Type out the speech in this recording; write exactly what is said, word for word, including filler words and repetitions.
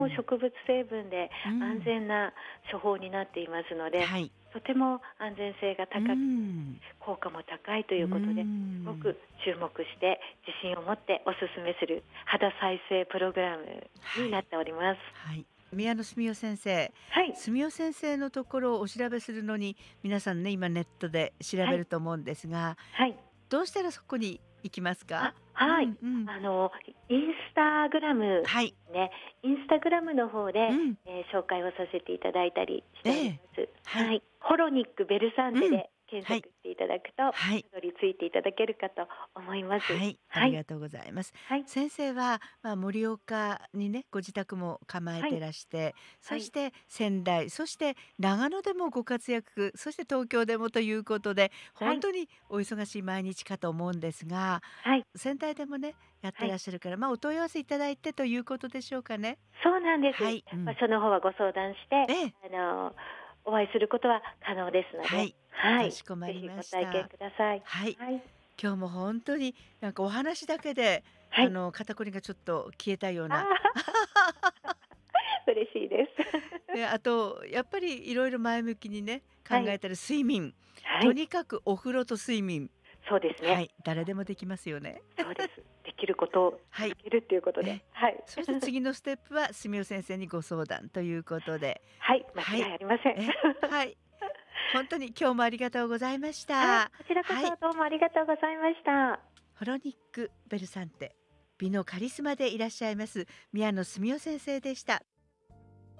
植物成分でうん安全な処方になっていますので、 はい。 とても安全性がう高くん。 効果も高いといううことで、すごん。 く注目して自信を持ってお勧めする肌再生プログラムはい。 になっております。 はい。宮野澄夫先生。 はい、 澄夫先生のところをお調べするのに、皆さんね、今ネットで調べはい、 ると思うんですが、 はい。 どうしたらそこに行きますか？ あ、はい。 うんうん。 あの、インスタグラムはい。 ですね。インスタグラムの方で、 うん。 えー紹介をさせていただいたりしておりええ。 ます。 はい。 はい。ホロニックベルサンテうん。 で検はい。 索していただくと、 はい。 たどり着いていただけるかと思います。 はい、あはい。 りがとうございます。 はい。 先生は、まあ、盛岡にね、ご自宅も構えはい。 てらして、 はい。 そして仙台、そして長野でもご活躍、そして東京でもということで、 はい。 本当にお忙しい毎日かと思うんですが、 はい。 仙台でもね、やってはい。 らっしゃるから、まあ、お問い合わせいただいてということでしょうかね。 そうなんです。 はい、う場ん。 所の方はご相談して、 ええ、 あの、お会いすることは可能ですので、 はい、 はい。 かしこまりぜひごました。 体験ください。 はい。 はい。 今日も本当になんかお話だけで、 はい。 あの、肩こりがちょっと消えたような。 ああ、嬉しいです。 で、あと、やっぱりいろいろ前向きにね、考はい。 えたら睡眠。 はい。 とにかくお風呂と睡眠。 そうですね。 はい、誰でもできますよね。 そうです。できることをはい。 続けるっていうことで、 え、 はい。 そして次のステップは住代先生にご相談ということで。 はい、間はい。 違いありません。 え、はい。本当に今日もありがとうございましはい、 た。 こちらこはい。 そどうもありがとうございました。 ホロニックベルサンテ。美のカリスマでいらっしゃいます宮野澄夫先生でした。